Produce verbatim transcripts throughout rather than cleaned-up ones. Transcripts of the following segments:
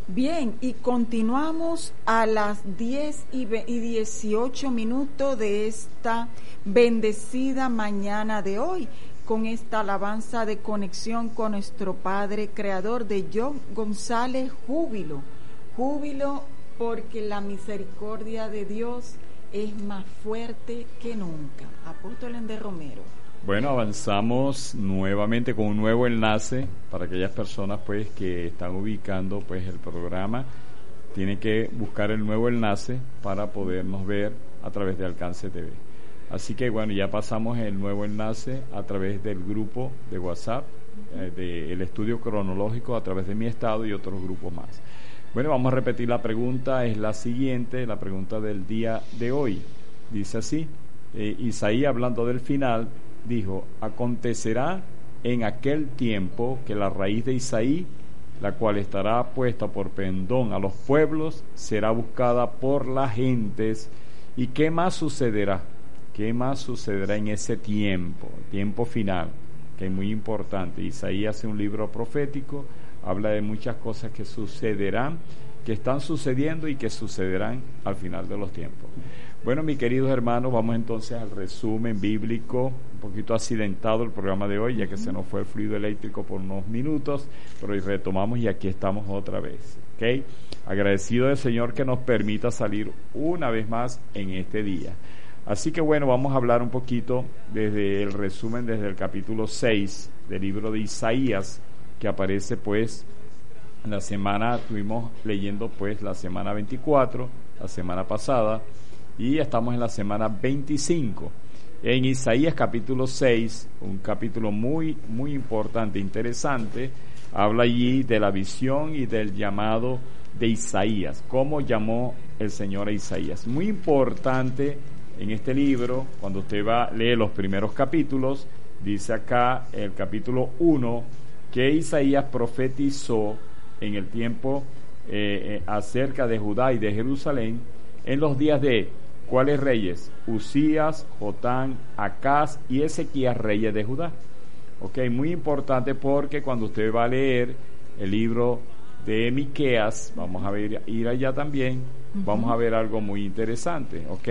Bien, y continuamos a las diez y dieciocho minutos de esta bendecida mañana de hoy, con esta alabanza de conexión con nuestro Padre Creador de John González, júbilo, júbilo porque la misericordia de Dios es más fuerte que nunca. Apóstol Ender Romero. Bueno, avanzamos nuevamente con un nuevo enlace para aquellas personas pues que están ubicando pues el programa. Tienen que buscar el nuevo enlace para podernos ver a través de Alcance T V. Así que bueno, ya pasamos el nuevo enlace a través del grupo de WhatsApp, eh, del estudio cronológico, a través de Mi Estado y otros grupos más. Bueno, vamos a repetir la pregunta, es la siguiente, la pregunta del día de hoy. Dice así, eh, Isaías, hablando del final, dijo: acontecerá en aquel tiempo que la raíz de Isaí, la cual estará puesta por pendón a los pueblos, será buscada por las gentes. ¿Y qué más sucederá? ¿Qué más sucederá en ese tiempo, tiempo final, que es muy importante? Isaías hace un libro profético, habla de muchas cosas que sucederán, que están sucediendo y que sucederán al final de los tiempos. Bueno, mis queridos hermanos, vamos entonces al resumen bíblico, un poquito accidentado el programa de hoy, ya que se nos fue el fluido eléctrico por unos minutos, pero hoy retomamos y aquí estamos otra vez, ¿ok? Agradecido del Señor que nos permita salir una vez más en este día. Así que bueno, vamos a hablar un poquito desde el resumen, desde el capítulo seis del libro de Isaías, que aparece pues en la semana, estuvimos leyendo pues la semana veinticuatro, la semana pasada, y estamos en la semana veinticinco. En Isaías capítulo seis, un capítulo muy, muy importante, interesante, habla allí de la visión y del llamado de Isaías, cómo llamó el Señor a Isaías. Muy importante en este libro, cuando usted va, lee los primeros capítulos, dice acá el capítulo uno, que Isaías profetizó en el tiempo eh, eh, acerca de Judá y de Jerusalén, en los días de ¿cuáles reyes? Usías, Jotán, Acaz y Ezequías, reyes de Judá. Ok, muy importante porque cuando usted va a leer el libro de Miqueas, vamos a ver, ir allá también, uh-huh. Vamos a ver algo muy interesante, ok,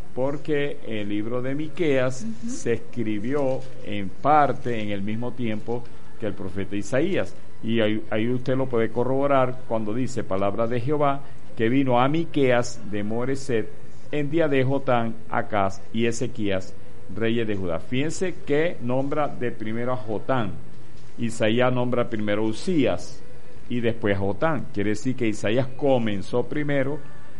porque el libro de Miqueas uh-huh. se escribió en parte en el mismo tiempo que el profeta Isaías, y ahí, ahí usted lo puede corroborar cuando dice palabra de Jehová, que vino a Miqueas de Moreset en día de Jotán, Acaz y Ezequías, reyes de Judá. Fíjense que nombra de primero a Jotán. Isaías nombra primero a Usías y después a Jotán. Quiere decir que Isaías comenzó primero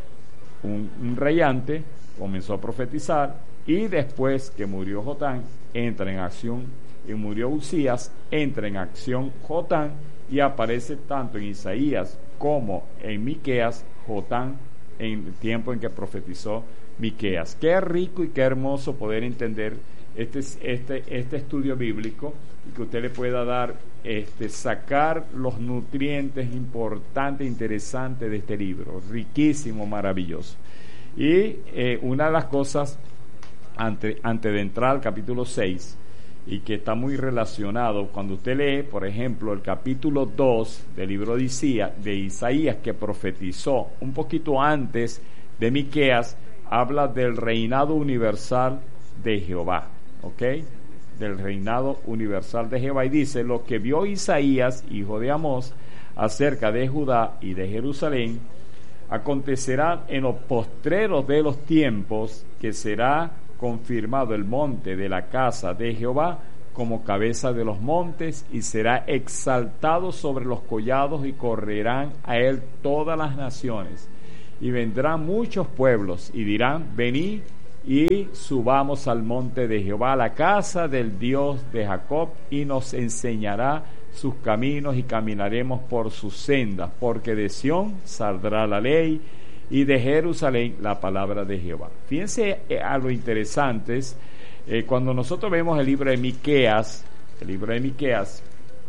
un, un rey antes, comenzó a profetizar, y después que murió Jotán, entra en acción, y murió Usías, entra en acción Jotán, y aparece tanto en Isaías como en Miqueas, Jotán, en el tiempo en que profetizó Miqueas. Qué rico y qué hermoso poder entender este, este, este estudio bíblico, y que usted le pueda dar, este, sacar los nutrientes importantes, interesantes de este libro, riquísimo, maravilloso. Y eh, una de las cosas, antes, antes de entrar al capítulo seis, y que está muy relacionado, cuando usted lee, por ejemplo, el capítulo dos del libro de Isaías, de Isaías, que profetizó un poquito antes de Miqueas, habla del reinado universal de Jehová, ¿ok? Del reinado universal de Jehová, y dice: lo que vio Isaías, hijo de Amós, acerca de Judá y de Jerusalén, acontecerá en los postreros de los tiempos, que será confirmado el monte de la casa de Jehová como cabeza de los montes, y será exaltado sobre los collados, y correrán a él todas las naciones, y vendrán muchos pueblos y dirán: venid y subamos al monte de Jehová, a la casa del Dios de Jacob, y nos enseñará sus caminos, y caminaremos por sus sendas, porque de Sión saldrá la ley, y de Jerusalén la palabra de Jehová. Fíjense eh, a lo interesante, eh, cuando nosotros vemos el libro de Miqueas, el libro de Miqueas,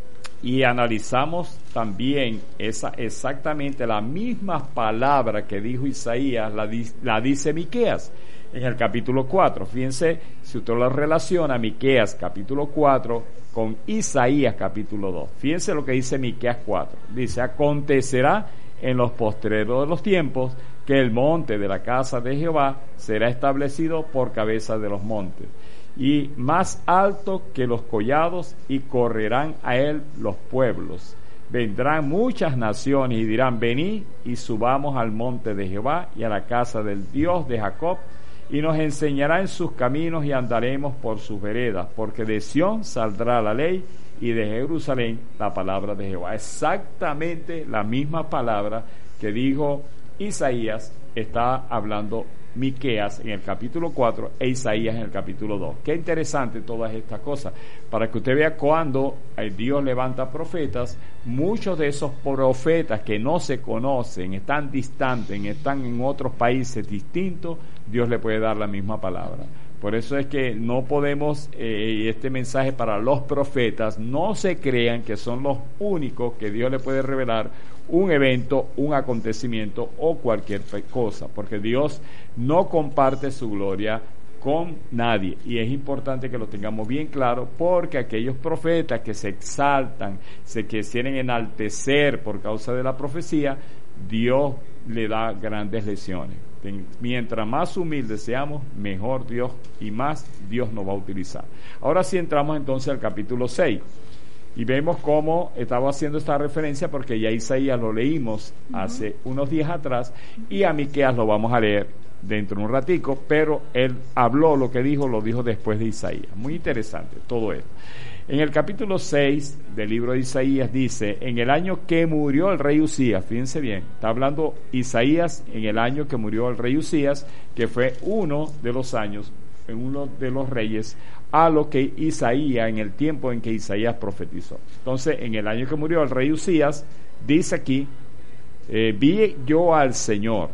y analizamos también esa exactamente la misma palabra que dijo Isaías, la, la dice Miqueas en el capítulo cuatro. Fíjense, si usted lo relaciona, Miqueas capítulo cuatro con Isaías capítulo dos. Fíjense lo que dice Miqueas cuatro. Dice: acontecerá en los postreros de los tiempos, que el monte de la casa de Jehová será establecido por cabeza de los montes, y más alto que los collados, y correrán a él los pueblos. Vendrán muchas naciones y dirán: venid y subamos al monte de Jehová y a la casa del Dios de Jacob, y nos enseñará en sus caminos y andaremos por sus veredas, porque de Sión saldrá la ley y de Jerusalén la palabra de Jehová. Exactamente la misma palabra que dijo Isaías, está hablando Miqueas en el capítulo cuatro e Isaías en el capítulo dos. Qué interesante todas estas cosas, para que usted vea cuando Dios levanta profetas, muchos de esos profetas que no se conocen, están distantes, están en otros países distintos, Dios le puede dar la misma palabra. Por eso es que no podemos, eh, este mensaje para los profetas, no se crean que son los únicos que Dios le puede revelar un evento, un acontecimiento o cualquier cosa, porque Dios no comparte su gloria con nadie, y es importante que lo tengamos bien claro, porque aquellos profetas que se exaltan, se quieren enaltecer por causa de la profecía, Dios le da grandes lecciones. Mientras más humildes seamos, mejor Dios y más Dios nos va a utilizar. Ahora sí entramos entonces al capítulo seis y vemos cómo estaba haciendo esta referencia, porque ya Isaías lo leímos uh-huh. hace unos días atrás, y a Miqueas lo vamos a leer dentro de un ratico, pero él habló lo que dijo, lo dijo después de Isaías. Muy interesante todo esto. En el capítulo seis del libro de Isaías dice: en el año que murió el rey Usías, fíjense bien, está hablando Isaías en el año que murió el rey Usías, que fue uno de los años, uno de los reyes, a lo que Isaías, en el tiempo en que Isaías profetizó. Entonces, en el año que murió el rey Usías, dice aquí, eh, vi yo al Señor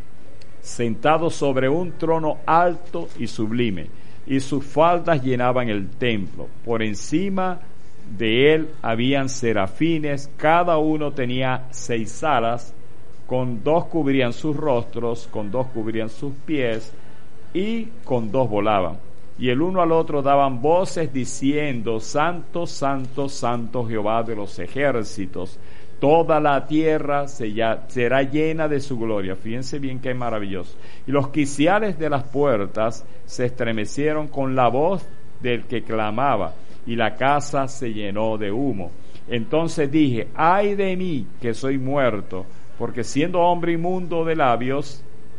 sentado sobre un trono alto y sublime, y sus faldas llenaban el templo. Por encima de él habían serafines, cada uno tenía seis alas, con dos cubrían sus rostros, con dos cubrían sus pies, y con dos volaban. Y el uno al otro daban voces diciendo: Santo, Santo, Santo Jehová de los ejércitos, toda la tierra se ya, será llena de su gloria. Fíjense bien qué maravilloso. Y los quiciales de las puertas se estremecieron con la voz del que clamaba, y la casa se llenó de humo. Entonces dije: ay de mí, que soy muerto, porque siendo hombre inmundo de labios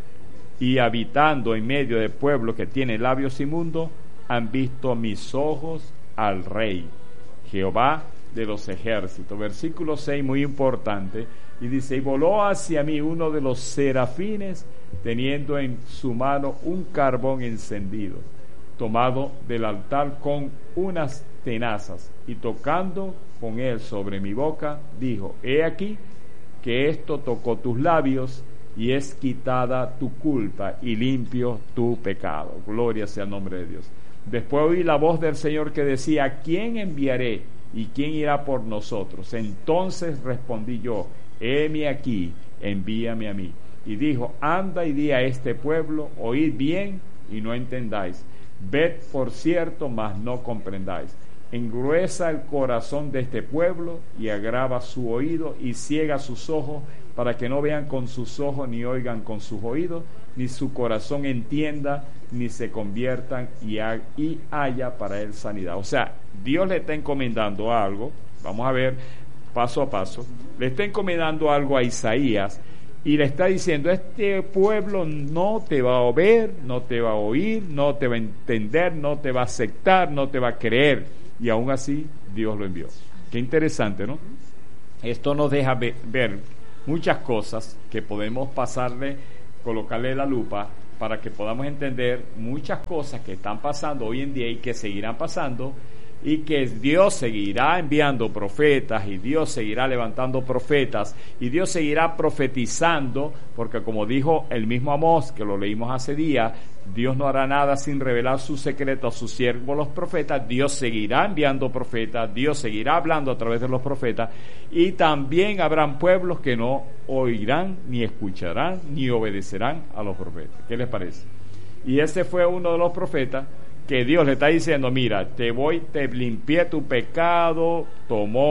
y habitando en medio de pueblo que tiene labios inmundos, han visto mis ojos al Rey, Jehová de los ejércitos. Versículo seis, muy importante, y dice: y voló hacia mí uno de los serafines, teniendo en su mano un carbón encendido, tomado del altar con unas tenazas, y tocando con él sobre mi boca, dijo: he aquí que esto tocó tus labios, y es quitada tu culpa y limpio tu pecado. Gloria sea el nombre de Dios. Después oí la voz del Señor que decía: ¿a quién enviaré? ¿Y quién irá por nosotros? Entonces respondí yo: heme aquí, envíame a mí. Y dijo: anda y di a este pueblo, oíd bien y no entendáis, ved por cierto, mas no comprendáis. Engruesa el corazón de este pueblo y agrava su oído y ciega sus ojos, para que no vean con sus ojos ni oigan con sus oídos, ni su corazón entienda, ni se conviertan y, ha, y haya para él sanidad. O sea, Dios le está encomendando algo, vamos a ver paso a paso, le está encomendando algo a Isaías, y le está diciendo: este pueblo no te va a ver, no te va a oír, no te va a entender, no te va a aceptar, no te va a creer, y aún así Dios lo envió. Qué interesante, ¿no? Esto nos deja ver, ver muchas cosas que podemos pasarle, colocarle la lupa, para que podamos entender muchas cosas que están pasando hoy en día y que seguirán pasando, y que Dios seguirá enviando profetas, y Dios seguirá levantando profetas, y Dios seguirá profetizando, porque como dijo el mismo Amós, que lo leímos hace día, Dios no hará nada sin revelar su secreto a sus siervos los profetas. Dios seguirá enviando profetas, Dios seguirá hablando a través de los profetas, y también habrán pueblos que no oirán, ni escucharán, ni obedecerán a los profetas. ¿Qué les parece? Y ese fue uno de los profetas que Dios le está diciendo: mira, te voy, te limpié tu pecado, tomó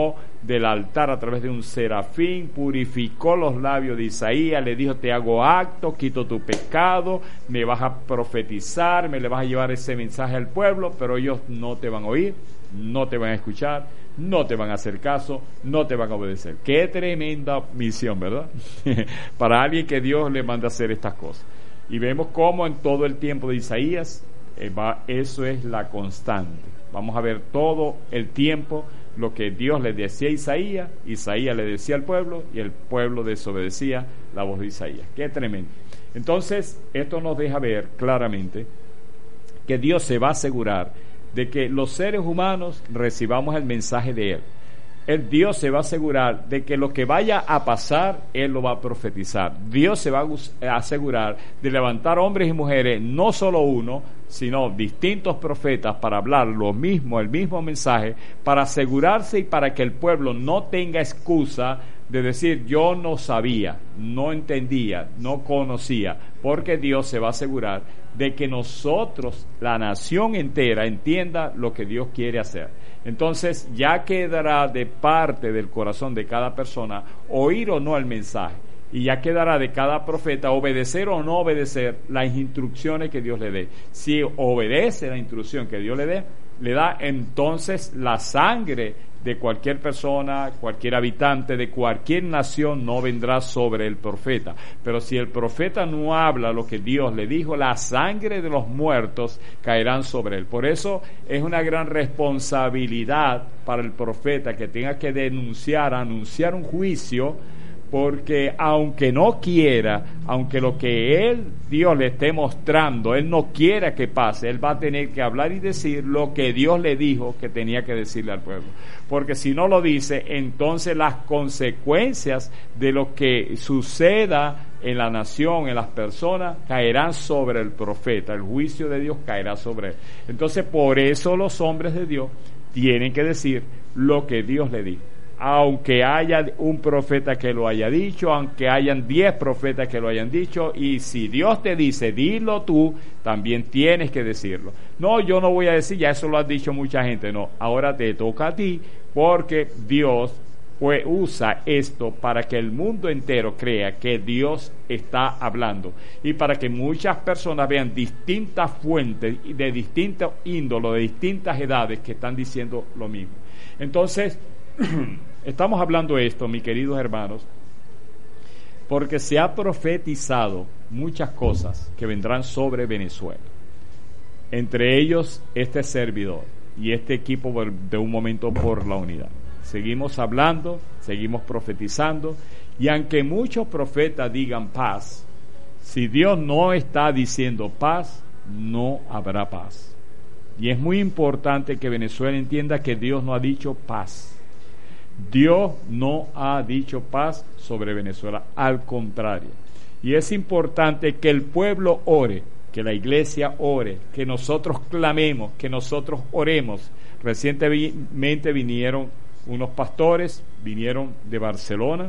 del altar a través de un serafín, purificó los labios de Isaías, le dijo: te hago acto, quito tu pecado, me vas a profetizar, me le vas a llevar ese mensaje al pueblo, pero ellos no te van a oír, no te van a escuchar, no te van a hacer caso, no te van a obedecer. Qué tremenda misión, ¿verdad? Para alguien que Dios le manda a hacer estas cosas. Y vemos cómo en todo el tiempo de Isaías, eh, va, eso es la constante. Vamos a ver todo el tiempo lo que Dios le decía a Isaías, Isaías le decía al pueblo y el pueblo desobedecía la voz de Isaías. Qué tremendo. Entonces, esto nos deja ver claramente que Dios se va a asegurar de que los seres humanos recibamos el mensaje de Él. El Dios se va a asegurar de que lo que vaya a pasar, Él lo va a profetizar. Dios se va a asegurar de levantar hombres y mujeres, no solo uno, sino distintos profetas para hablar lo mismo, el mismo mensaje, para asegurarse y para que el pueblo no tenga excusa de decir: yo no sabía, no entendía, no conocía, porque Dios se va a asegurar de que nosotros, la nación entera, entienda lo que Dios quiere hacer. Entonces ya quedará de parte del corazón de cada persona oír o no el mensaje, y ya quedará de cada profeta obedecer o no obedecer las instrucciones que Dios le dé. Si obedece la instrucción que Dios le dé, le da, entonces la sangre de cualquier persona, cualquier habitante de cualquier nación no vendrá sobre el profeta. Pero si el profeta no habla lo que Dios le dijo, la sangre de los muertos caerán sobre él. Por eso es una gran responsabilidad para el profeta que tenga que denunciar, anunciar un juicio, porque aunque no quiera, aunque lo que él, Dios le esté mostrando, él no quiera que pase, él va a tener que hablar y decir lo que Dios le dijo que tenía que decirle al pueblo. Porque si no lo dice, entonces las consecuencias de lo que suceda en la nación, en las personas, caerán sobre el profeta. El juicio de Dios caerá sobre él. Entonces, por eso los hombres de Dios tienen que decir lo que Dios le dijo. Aunque haya un profeta que lo haya dicho, aunque hayan diez profetas que lo hayan dicho, y si Dios te dice, dilo tú, también tienes que decirlo. No, yo no voy a decir, ya eso lo ha dicho mucha gente. No, ahora te toca a ti, porque Dios pues usa esto para que el mundo entero crea que Dios está hablando, y para que muchas personas vean distintas fuentes de distintos índolos, de distintas edades, que están diciendo lo mismo. Entonces, estamos hablando de esto, mis queridos hermanos, porque se ha profetizado muchas cosas que vendrán sobre Venezuela. Entre ellos, este servidor y este equipo de Un Momento por la Unidad. Seguimos hablando, seguimos profetizando, y aunque muchos profetas digan paz, si Dios no está diciendo paz, no habrá paz. Y es muy importante que Venezuela entienda que Dios no ha dicho paz. Dios no ha dicho paz sobre Venezuela, al contrario. Y es importante que el pueblo ore, que la iglesia ore, que nosotros clamemos, que nosotros oremos. Recientemente vinieron unos pastores, vinieron de Barcelona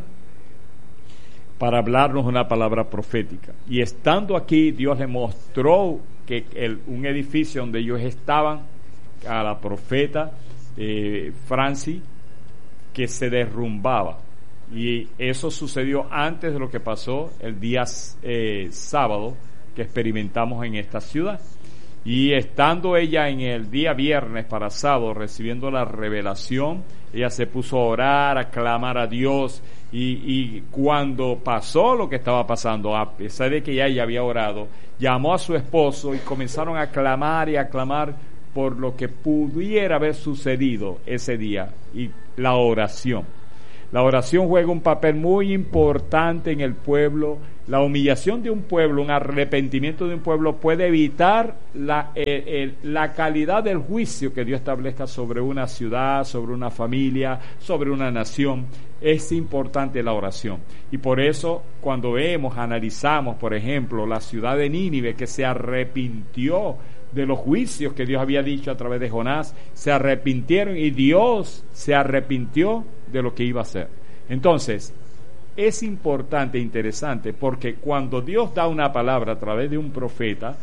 para hablarnos una palabra profética. Y estando aquí, Dios les mostró que el, un edificio donde ellos estaban, a la profeta eh, Franci, que se derrumbaba, y eso sucedió antes de lo que pasó el día eh, sábado que experimentamos en esta ciudad. Y estando ella en el día viernes para sábado recibiendo la revelación, ella se puso a orar, a clamar a Dios, y, y cuando pasó lo que estaba pasando, a pesar de que ya ella había orado, llamó a su esposo y comenzaron a clamar y a clamar por lo que pudiera haber sucedido ese día. Y la oración. La oración juega un papel muy importante en el pueblo. La humillación de un pueblo, un arrepentimiento de un pueblo puede evitar la, eh, eh, la calidad del juicio que Dios establezca sobre una ciudad, sobre una familia, sobre una nación. Es importante la oración. Y por eso, cuando vemos, analizamos, por ejemplo, la ciudad de Nínive, que se arrepintió de los juicios que Dios había dicho a través de Jonás, se arrepintieron y Dios se arrepintió de lo que iba a hacer. Entonces, es importante e interesante, porque cuando Dios da una palabra a través de un profeta,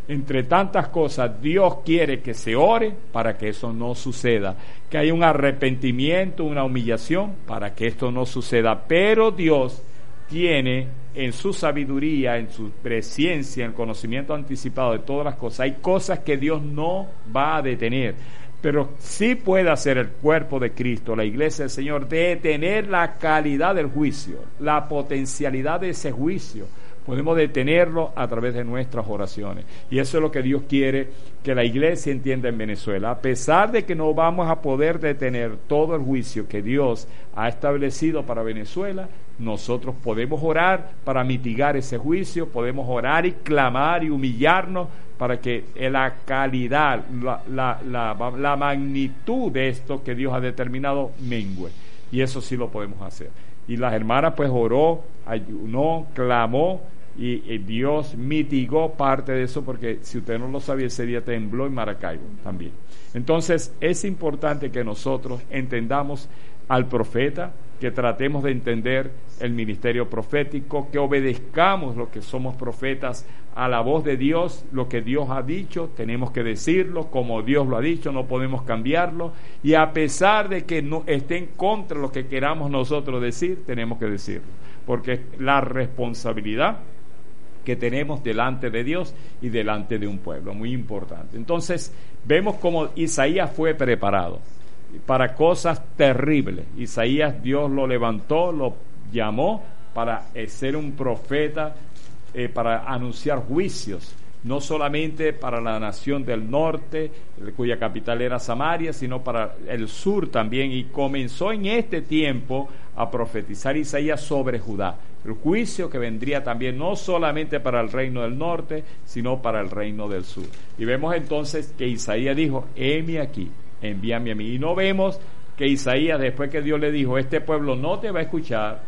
entre tantas cosas, Dios quiere que se ore para que eso no suceda, que haya un arrepentimiento, una humillación para que esto no suceda. Pero Dios tiene en su sabiduría, en su presciencia, en el conocimiento anticipado de todas las cosas, hay cosas que Dios no va a detener, pero sí puede hacer el cuerpo de Cristo, la iglesia del Señor, detener la calidad del juicio, la potencialidad de ese juicio. Podemos detenerlo a través de nuestras oraciones. Y eso es lo que Dios quiere que la iglesia entienda en Venezuela. A pesar de que no vamos a poder detener todo el juicio que Dios ha establecido para Venezuela, nosotros podemos orar para mitigar ese juicio, podemos orar y clamar y humillarnos para que la calidad, la, la, la, la magnitud de esto que Dios ha determinado mengue. Y eso sí lo podemos hacer. Y las hermanas pues oró, ayunó, clamó, y, y Dios mitigó parte de eso, porque si usted no lo sabía, ese día tembló en Maracaibo también. Entonces es importante que nosotros entendamos al profeta, que tratemos de entender el ministerio profético, que obedezcamos lo que somos profetas a la voz de Dios. Lo que Dios ha dicho tenemos que decirlo como Dios lo ha dicho, no podemos cambiarlo, y a pesar de que no esté en contra de lo que queramos nosotros decir, tenemos que decirlo, porque es la responsabilidad que tenemos delante de Dios y delante de un pueblo, muy importante. Entonces vemos cómo Isaías fue preparado para cosas terribles. Isaías, Dios lo levantó, lo llamó para eh, ser un profeta, eh, para anunciar juicios, no solamente para la nación del norte, cuya capital era Samaria, sino para el sur también, y comenzó en este tiempo a profetizar Isaías sobre Judá, el juicio que vendría también no solamente para el reino del norte, sino para el reino del sur. Y vemos entonces que Isaías dijo: heme aquí, envíame a mí. Y no vemos que Isaías, después que Dios le dijo: este pueblo no te va a escuchar,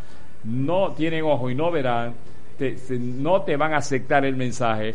no tienen ojo y no verán, te, se, no te van a aceptar el mensaje,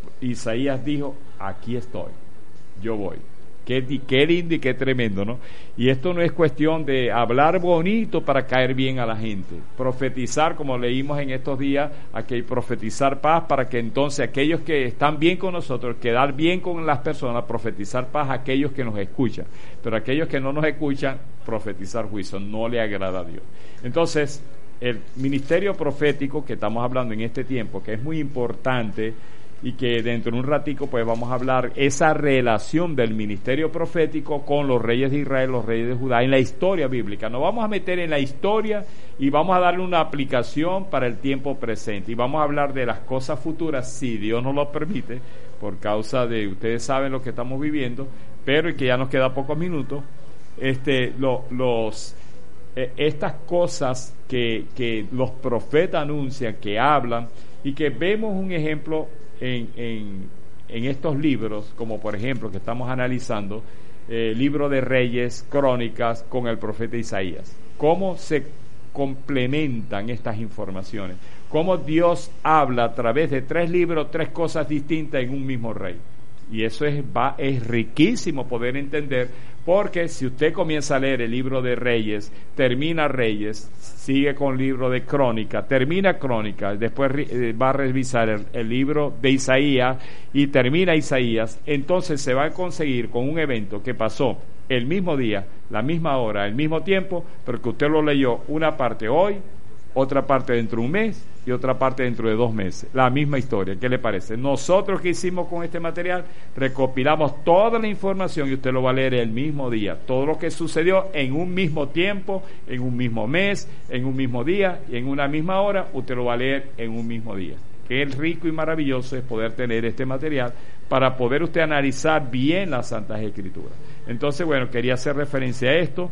Isaías dijo: aquí estoy, yo voy. Qué, qué lindo y qué tremendo, ¿no? Y esto no es cuestión de hablar bonito para caer bien a la gente, profetizar, como leímos en estos días, aquí profetizar paz, para que entonces aquellos que están bien con nosotros, quedar bien con las personas, profetizar paz a aquellos que nos escuchan, pero aquellos que no nos escuchan, profetizar juicio, no le agrada a Dios. Entonces, el ministerio profético que estamos hablando en este tiempo, que es muy importante, y que dentro de un ratico pues vamos a hablar esa relación del ministerio profético con los reyes de Israel, los reyes de Judá, en la historia bíblica. Nos vamos a meter en la historia y vamos a darle una aplicación para el tiempo presente, y vamos a hablar de las cosas futuras, si Dios nos lo permite, por causa de, ustedes saben lo que estamos viviendo, pero y que ya nos queda pocos minutos, este, lo, los eh, estas cosas que, que los profetas anuncian, que hablan, y que vemos un ejemplo En, en, en estos libros, como por ejemplo que estamos analizando, el eh, libro de Reyes, Crónicas, con el profeta Isaías. Cómo se complementan estas informaciones, cómo Dios habla a través de tres libros, tres cosas distintas en un mismo rey. Y eso es, va, es riquísimo poder entender, porque si usted comienza a leer el libro de Reyes, termina Reyes, sigue con el libro de Crónica, termina Crónica, después eh, va a revisar el, el libro de Isaías y termina Isaías, entonces se va a conseguir con un evento que pasó el mismo día, la misma hora, el mismo tiempo, pero que usted lo leyó una parte hoy, otra parte dentro de un mes y otra parte dentro de dos meses. La misma historia. ¿Qué le parece? Nosotros, ¿qué hicimos con este material? Recopilamos toda la información y usted lo va a leer el mismo día. Todo lo que sucedió en un mismo tiempo, en un mismo mes, en un mismo día y en una misma hora, usted lo va a leer en un mismo día. Qué rico y maravilloso es poder tener este material para poder usted analizar bien las Santas Escrituras. Entonces, bueno, quería hacer referencia a esto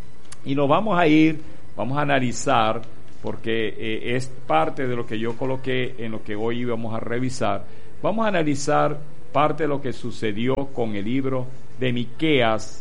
y nos vamos a ir, vamos a analizar, porque eh, es parte de lo que yo coloqué en lo que hoy íbamos a revisar. Vamos a analizar parte de lo que sucedió con el libro de Miqueas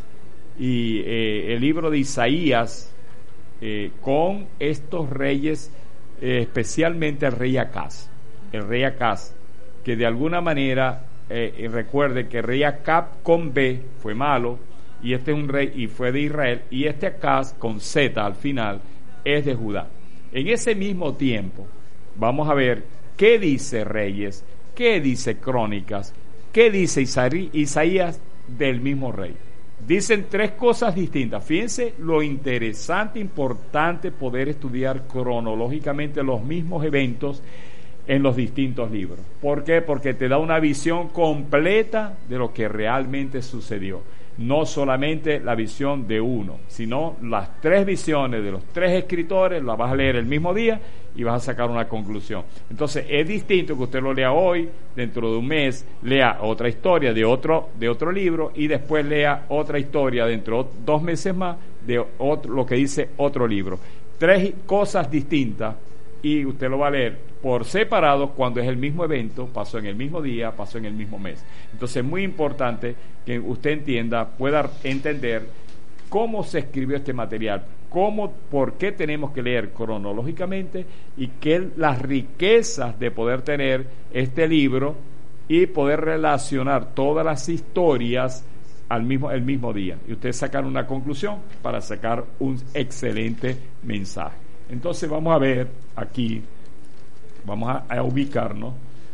y eh, el libro de Isaías, eh, con estos reyes, eh, especialmente el rey Acaz, el rey Acaz, que de alguna manera, eh, recuerde que el rey Acab con B fue malo, y este es un rey y fue de Israel, y este Acaz con Z al final es de Judá. En ese mismo tiempo, vamos a ver qué dice Reyes, qué dice Crónicas, ¿qué dice Isaías del mismo rey? Dicen tres cosas distintas. Fíjense lo interesante, importante poder estudiar cronológicamente los mismos eventos en los distintos libros. ¿Por qué? Porque te da una visión completa de lo que realmente sucedió. No solamente la visión de uno, sino las tres visiones de los tres escritores, las vas a leer el mismo día y vas a sacar una conclusión. Entonces es distinto que usted lo lea hoy, dentro de un mes lea otra historia de otro, de otro libro y después lea otra historia dentro de dos meses más de otro, lo que dice otro libro. Tres cosas distintas y usted lo va a leer por separado cuando es el mismo evento, pasó en el mismo día, pasó en el mismo mes. Entonces es muy importante que usted entienda, pueda entender cómo se escribió este material, cómo, por qué tenemos que leer cronológicamente y qué las riquezas de poder tener este libro y poder relacionar todas las historias al mismo, el mismo día. Y usted sacar una conclusión para sacar un excelente mensaje. Entonces vamos a ver aquí, vamos a, a ubicarnos,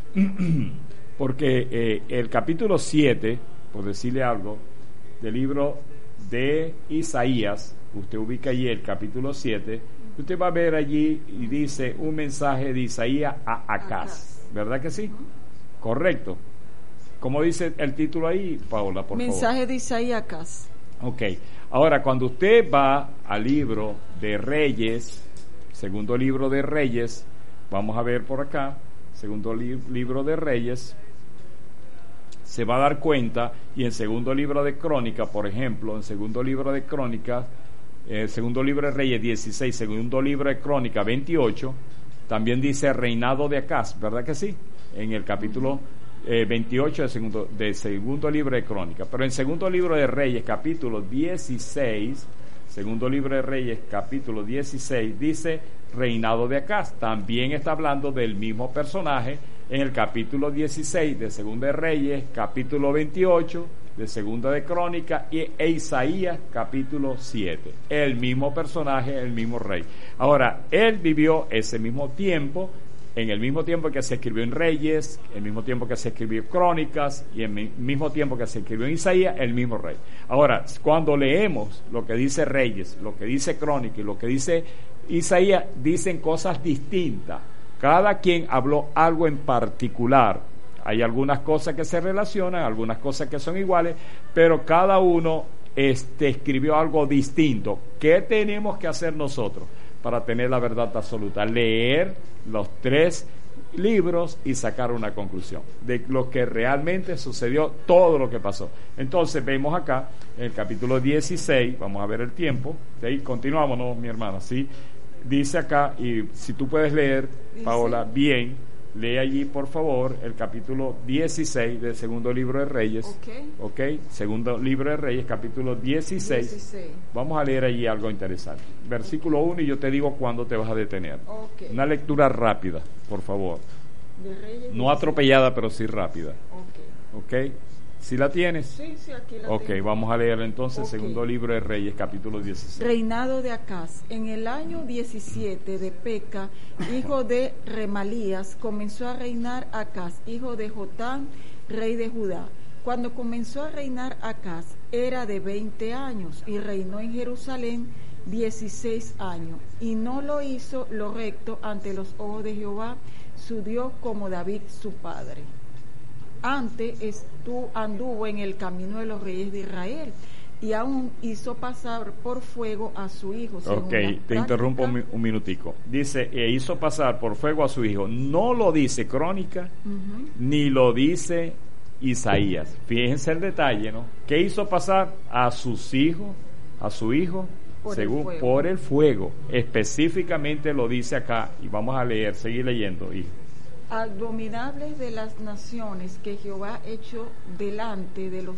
porque eh, el capítulo siete, por decirle algo, del libro de Isaías, usted ubica allí el capítulo siete, usted va a ver allí y dice un mensaje de Isaías a Acaz, ¿verdad que sí? Correcto. ¿Cómo dice el título ahí, Paola, por mensaje favor? Mensaje de Isaías a Acaz. Ok, ahora cuando usted va al libro de Reyes, segundo libro de Reyes, vamos a ver por acá, segundo li- libro de Reyes, se va a dar cuenta, y en segundo libro de Crónicas, por ejemplo, en segundo libro de Crónicas, eh, segundo libro de Reyes dieciséis, segundo libro de Crónicas veintiocho, también dice reinado de Acaz, ¿verdad que sí? En el capítulo eh, veintiocho del segundo, de segundo libro de Crónicas. Pero en segundo libro de Reyes, capítulo dieciséis, segundo libro de Reyes, capítulo dieciséis, dice reinado de Acaz. También está hablando del mismo personaje en el capítulo dieciséis de Segunda de Reyes, capítulo veintiocho de Segunda de Crónicas y e Isaías capítulo siete. El mismo personaje, el mismo rey. Ahora, él vivió ese mismo tiempo, en el mismo tiempo que se escribió en Reyes, el mismo tiempo que se escribió en Crónicas y en el mismo tiempo que se escribió en Isaías, el mismo rey. Ahora, cuando leemos lo que dice Reyes, lo que dice Crónicas y lo que dice Isaías, dicen cosas distintas. Cada quien habló algo en particular. Hay algunas cosas que se relacionan, algunas cosas que son iguales, pero cada uno este, escribió algo distinto. ¿Qué tenemos que hacer nosotros para tener la verdad absoluta? Leer los tres libros y sacar una conclusión de lo que realmente sucedió, todo lo que pasó. Entonces vemos acá en el capítulo dieciséis, vamos a ver el tiempo, ¿sí? Continuamos, ¿no, mi hermana? ¿Sí? Dice acá, y si tú puedes leer, Paola, bien, lee allí por favor el capítulo dieciséis del segundo libro de Reyes. Ok. Ok, segundo libro de Reyes, capítulo dieciséis. dieciséis. Vamos a leer allí algo interesante. Versículo uno y yo te digo cuándo te vas a detener. Okay. Una lectura rápida, por favor. De Reyes, no atropellada, pero sí rápida. Ok. Ok. ¿Sí la tienes? Sí, sí, aquí la okay, tengo. Ok, vamos a leer entonces okay. Segundo libro de Reyes, capítulo dieciséis. Reinado de Acaz. En el año diecisiete de Peca, hijo de Remalías, comenzó a reinar Acaz, hijo de Jotán, rey de Judá. Cuando comenzó a reinar Acaz, era de veinte años y reinó en Jerusalén dieciséis años. Y no lo hizo lo recto ante los ojos de Jehová, su Dios, como David su padre. Antes estuvo, anduvo en el camino de los reyes de Israel y aún hizo pasar por fuego a su hijo. Ok, te práctica. interrumpo un, un minutico. Dice, e hizo pasar por fuego a su hijo. No lo dice Crónica, uh-huh. ni lo dice Isaías. Fíjense el detalle, ¿no? ¿Qué hizo pasar a sus hijos, a su hijo? Por según el por el fuego. Específicamente lo dice acá y vamos a leer, seguir leyendo, hijo. Abominables de las naciones que Jehová echó delante de los